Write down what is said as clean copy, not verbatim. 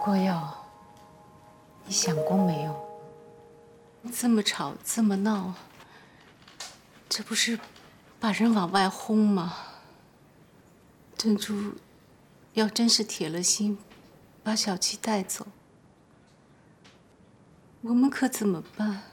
国耀，你想过没有？这么吵，这么闹，这不是把人往外轰吗？珍珠要真是铁了心把小七带走，我们可怎么办？